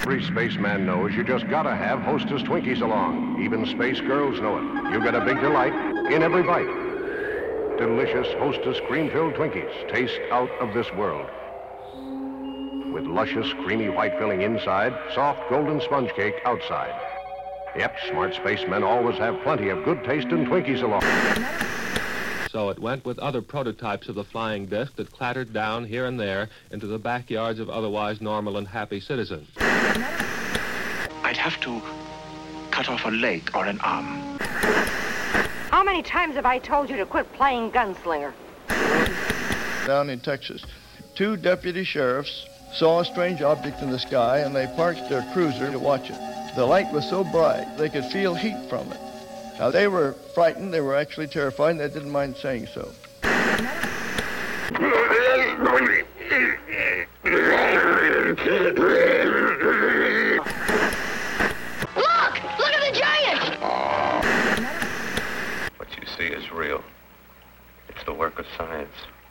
Every spaceman knows you just gotta have Hostess Twinkies along. Even space girls know it. You get a big delight in every bite. Delicious Hostess cream-filled Twinkies taste out of this world. With luscious, creamy white filling inside, soft golden sponge cake outside. Yep, smart spacemen always have plenty of good tasting Twinkies along. So it went with other prototypes of the flying disc that clattered down here and there into the backyards of otherwise normal and happy citizens. I'd have to cut off a leg or an arm. How many times have I told you to quit playing gunslinger? Down in Texas, 2 deputy sheriffs saw a strange object in the sky, and they parked their cruiser to watch it. The light was so bright, they could feel heat from it. Now, they were frightened, they were actually terrified, and they didn't mind saying so. Look at the giant! What you see is real. It's the work of science.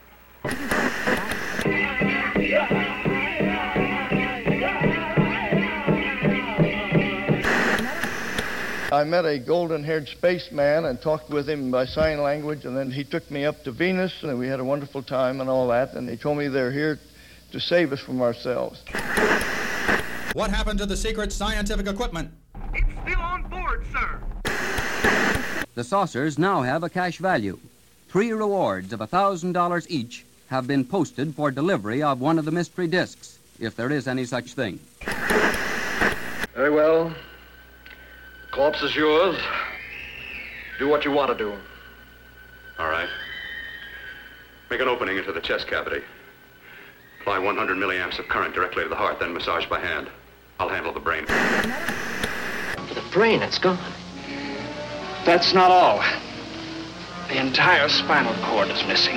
I met a golden-haired spaceman and talked with him by sign language, and then he took me up to Venus, and we had a wonderful time and all that, and he told me they're here to save us from ourselves. What happened to the secret scientific equipment? It's still on board, sir. The saucers now have a cash value. 3 rewards of $1,000 each have been posted for delivery of one of the mystery discs, if there is any such thing. Very well. Corpse is yours. Do what you want to do. All right. Make an opening into the chest cavity. Apply 100 milliamps of current directly to the heart, then massage by hand. I'll handle the brain. The brain, it's gone. That's not all. The entire spinal cord is missing.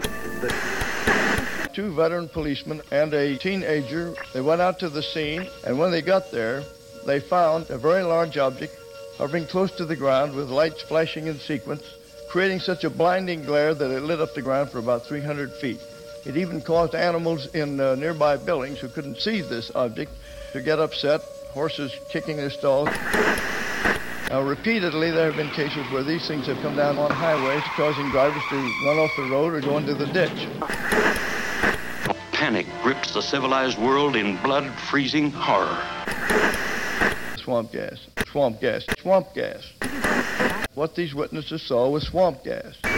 2 veteran policemen and a teenager, they went out to the scene, and when they got there, they found a very large object hovering close to the ground with lights flashing in sequence, creating such a blinding glare that it lit up the ground for about 300 feet. It even caused animals in nearby buildings who couldn't see this object to get upset, horses kicking their stalls. Now, repeatedly, there have been cases where these things have come down on highways, causing drivers to run off the road or go into the ditch. Panic grips the civilized world in blood-freezing horror. Swamp gas, swamp gas, swamp gas. What these witnesses saw was swamp gas.